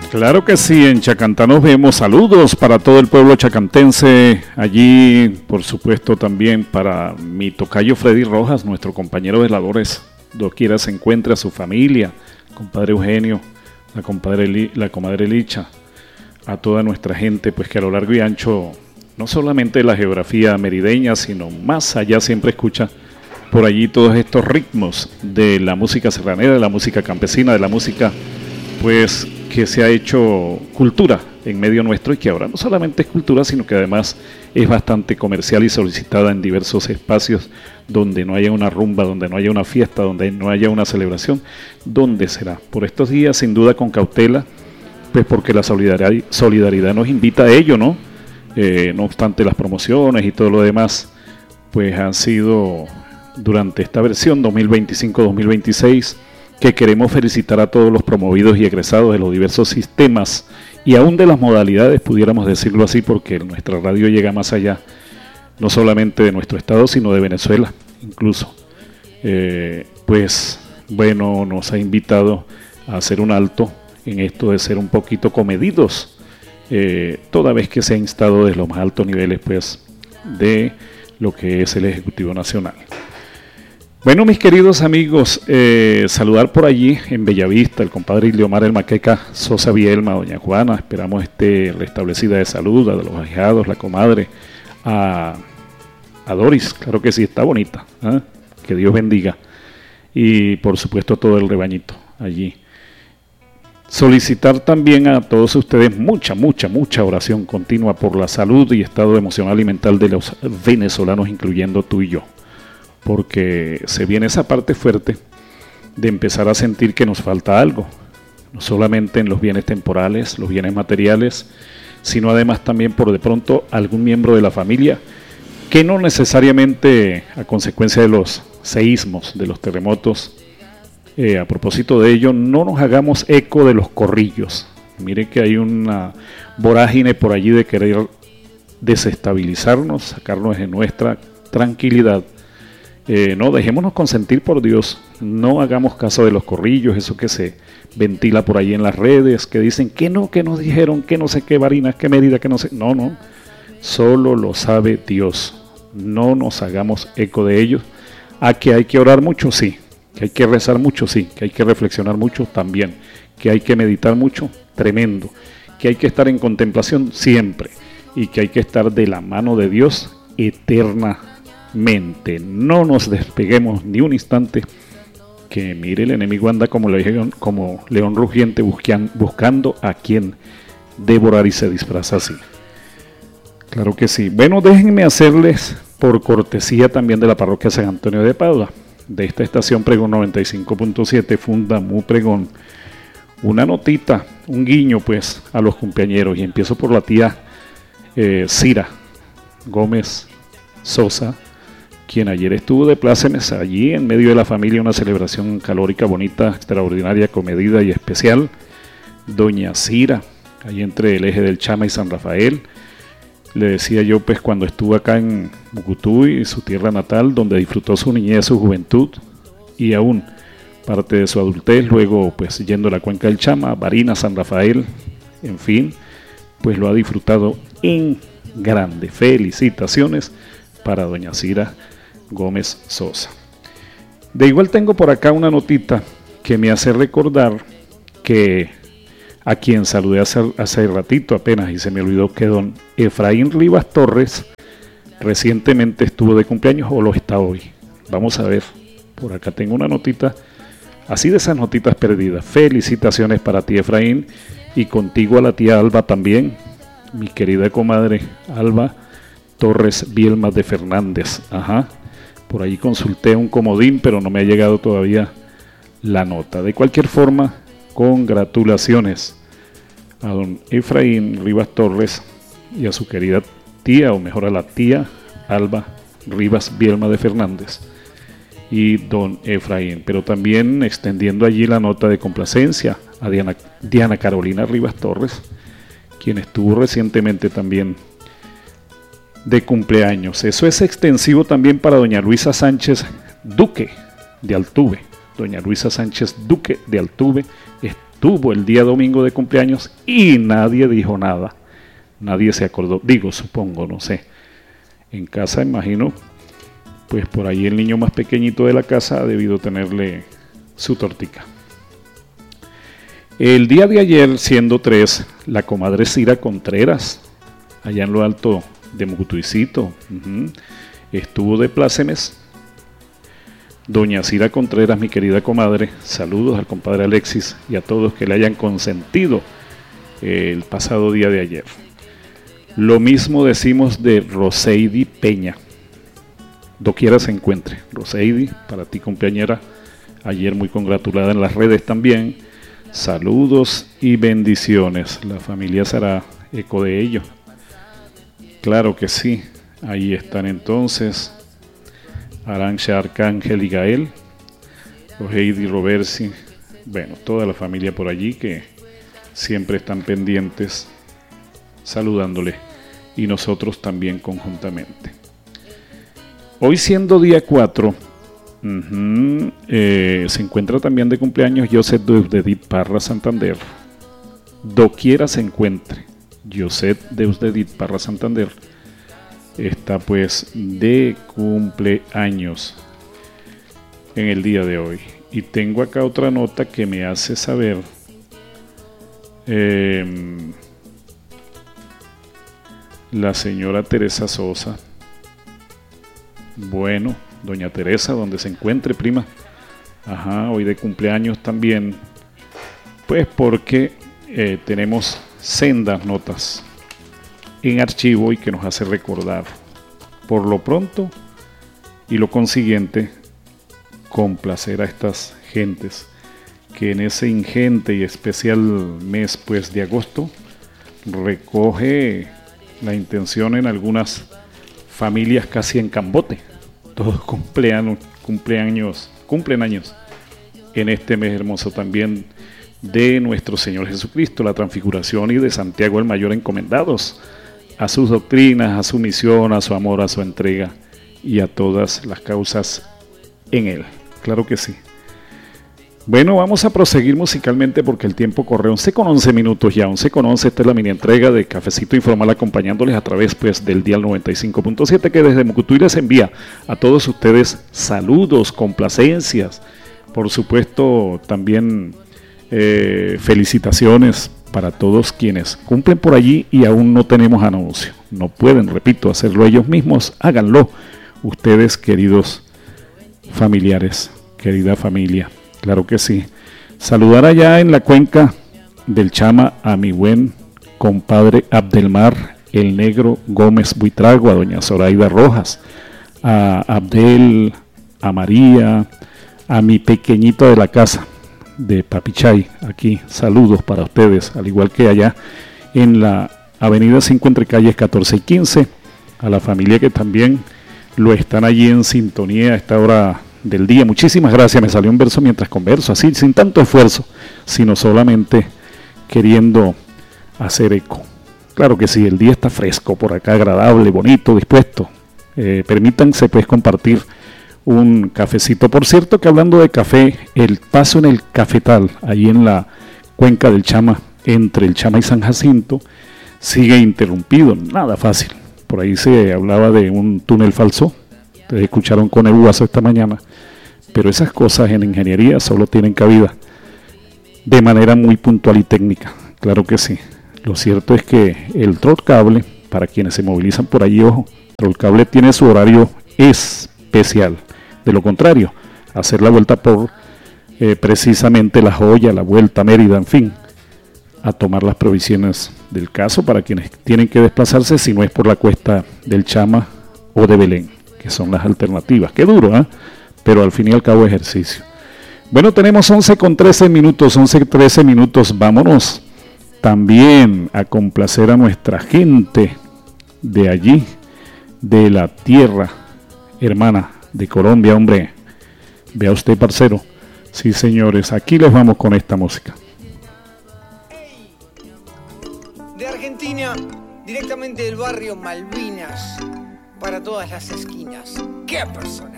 Claro que sí, en Chacantá nos vemos. Saludos para todo el pueblo chacantense. Allí, por supuesto, también para mi tocayo Freddy Rojas, nuestro compañero de labores. Doquiera se encuentre, a su familia, compadre Eugenio, la comadre Licha, a toda nuestra gente, pues que a lo largo y ancho, no solamente de la geografía merideña, sino más allá, siempre escucha por allí todos estos ritmos de la música serranera, de la música campesina, de la música, pues, que se ha hecho cultura en medio nuestro y que ahora no solamente es cultura, sino que además es bastante comercial y solicitada en diversos espacios donde no haya una rumba, donde no haya una fiesta, donde no haya una celebración. ¿Dónde será? Por estos días, sin duda, con cautela, pues porque la solidaridad nos invita a ello, ¿no? No obstante, las promociones y todo lo demás, pues han sido durante esta versión 2025-2026, que queremos felicitar a todos los promovidos y egresados de los diversos sistemas y aún de las modalidades, pudiéramos decirlo así, porque nuestra radio llega más allá, no solamente de nuestro estado, sino de Venezuela incluso. Pues bueno, nos ha invitado a hacer un alto en esto de ser un poquito comedidos, toda vez que se ha instado desde los más altos niveles, pues, de lo que es el Ejecutivo Nacional. Bueno, mis queridos amigos, saludar por allí en Bellavista el compadre Iliomar El Maqueca Sosa Vielma, doña Juana, esperamos esté restablecida de salud, a los ahijados, la comadre, a Doris, claro que sí, está bonita, ¿eh? Que Dios bendiga, y por supuesto todo el rebañito allí. Solicitar también a todos ustedes mucha oración continua por la salud y estado emocional y mental de los venezolanos, incluyendo tú y yo, porque se viene esa parte fuerte de empezar a sentir que nos falta algo, no solamente en los bienes temporales, los bienes materiales, sino además también por de pronto algún miembro de la familia que no necesariamente a consecuencia de los seísmos, de los terremotos, a propósito de ello, no nos hagamos eco de los corrillos. Mire que hay una vorágine por allí de querer desestabilizarnos, sacarnos de nuestra tranquilidad. No, dejémonos consentir por Dios, no hagamos caso de los corrillos, eso que se ventila por ahí en las redes, que dicen que no, que nos dijeron, que no sé qué Barinas, qué Mérida, que no sé, no, solo lo sabe Dios, no nos hagamos eco de ellos. A que hay que orar mucho, sí, que hay que rezar mucho, sí, que hay que reflexionar mucho también, que hay que meditar mucho, tremendo, que hay que estar en contemplación siempre y que hay que estar de la mano de Dios eternamente. No nos despeguemos ni un instante, que mire, el enemigo anda como león rugiente buscando a quien devorar y se disfraza así. Claro que sí. Bueno, déjenme hacerles, por cortesía también de la parroquia San Antonio de Padua, de esta estación Pregón 95.7, Funda Mu Pregón, una notita, un guiño pues a los cumpleañeros, y empiezo por la tía Cira Gómez Sosa, quien ayer estuvo de plácemes allí en medio de la familia, una celebración calórica, bonita, extraordinaria, comedida y especial. Doña Cira, allí entre el eje del Chama y San Rafael, le decía yo pues cuando estuvo acá en Mucutuy, su tierra natal, donde disfrutó su niñez, su juventud y aún parte de su adultez, luego pues yendo a la cuenca del Chama, Barinas, San Rafael, en fin, pues lo ha disfrutado en grande. Felicitaciones para doña Cira Gómez Sosa. De igual tengo por acá una notita que me hace recordar que a quien saludé hace ratito apenas y se me olvidó, que don Efraín Rivas Torres recientemente estuvo de cumpleaños o lo está hoy. Vamos a ver, por acá tengo una notita, así de esas notitas perdidas. Felicitaciones para ti, Efraín, y contigo a la tía Alba también, mi querida comadre Alba Torres Vielma de Fernández. Ajá, por ahí consulté un comodín, pero no me ha llegado todavía la nota. De cualquier forma, congratulaciones a don Efraín Rivas Torres y a su querida tía, o mejor a la tía Alba Rivas Vielma de Fernández y don Efraín, pero también extendiendo allí la nota de complacencia a Diana Carolina Rivas Torres, quien estuvo recientemente también de cumpleaños. Eso es extensivo también para doña Luisa Sánchez Duque de Altuve. Doña Luisa Sánchez Duque de Altuve tuvo el día domingo de cumpleaños y nadie dijo nada. Nadie se acordó, digo, supongo, no sé. En casa, imagino, pues por ahí el niño más pequeñito de la casa ha debido tenerle su tortica. El día de ayer, siendo 3, la comadre Cira Contreras, allá en lo alto de Mucutuicito, estuvo de plácemes. Doña Cira Contreras, mi querida comadre, saludos al compadre Alexis y a todos que le hayan consentido el pasado día de ayer. Lo mismo decimos de Roseidi Peña, doquiera se encuentre. Roseidi, para ti compañera, ayer muy congratulada en las redes también. Saludos y bendiciones. La familia será eco de ello. Claro que sí. Ahí están entonces Arancha, Arcángel y Gael, Heidi, Robersi, bueno, toda la familia por allí que siempre están pendientes, saludándole, y nosotros también conjuntamente. Hoy siendo día 4, se encuentra también de cumpleaños José Deusdedit Parra Santander. Doquiera se encuentre José Deusdedit Parra Santander, está pues de cumpleaños en el día de hoy. Y tengo acá otra nota que me hace saber la señora Teresa Sosa. Bueno, doña Teresa, donde se encuentre, prima. Hoy de cumpleaños también. Pues porque tenemos sendas notas en archivo y que nos hace recordar por lo pronto y lo consiguiente complacer a estas gentes que en ese ingente y especial mes pues de agosto recoge la intención en algunas familias casi en cambote. Todos cumplen años en este mes hermoso también de nuestro Señor Jesucristo, la Transfiguración, y de Santiago el Mayor, encomendados a sus doctrinas, a su misión, a su amor, a su entrega y a todas las causas en él. Claro que sí. Bueno, vamos a proseguir musicalmente porque el tiempo corre. 11:11 ya, 11:11. Esta es la mini entrega de Cafecito Informal, acompañándoles a través pues del dial 95.7, que desde Mucutuí les envía a todos ustedes saludos, complacencias, por supuesto también felicitaciones para todos quienes cumplen por allí y aún no tenemos anuncio. No pueden, repito, hacerlo ellos mismos. Háganlo ustedes, queridos familiares, querida familia. Claro que sí. Saludar allá en la cuenca del Chama a mi buen compadre Abdelmar, el Negro Gómez Buitrago, a doña Zoraida Rojas, a Abdel, a María, a mi pequeñito de la casa de Papichay, aquí, saludos para ustedes, al igual que allá en la avenida 5 entre calles 14 y 15, a la familia que también lo están allí en sintonía a esta hora del día. Muchísimas gracias, me salió un verso mientras converso, así, sin tanto esfuerzo, sino solamente queriendo hacer eco. Claro que sí, el día está fresco por acá, agradable, bonito, dispuesto. Permítanse pues compartir un cafecito. Por cierto que hablando de café, el paso en el cafetal, ahí en la cuenca del Chama, entre el Chama y San Jacinto, sigue interrumpido, nada fácil. Por ahí se hablaba de un túnel falso, ustedes escucharon con el Guaso esta mañana, pero esas cosas en ingeniería solo tienen cabida de manera muy puntual y técnica, claro que sí. Lo cierto es que el Trollcable, para quienes se movilizan por allí, ojo, Trollcable tiene su horario especial. De lo contrario, hacer la vuelta por precisamente La Joya, la Vuelta a Mérida, en fin, a tomar las provisiones del caso para quienes tienen que desplazarse, si no es por la cuesta del Chama o de Belén, que son las alternativas. Qué duro, ¿eh? Pero al fin y al cabo ejercicio. Bueno, tenemos 11:13 minutos, 11:13 minutos, vámonos también a complacer a nuestra gente de allí, de la tierra hermana de Colombia, hombre. Vea usted, parcero. Sí, señores, aquí les vamos con esta música. De Argentina, directamente del barrio Malvinas, para todas las esquinas. ¡Qué persona!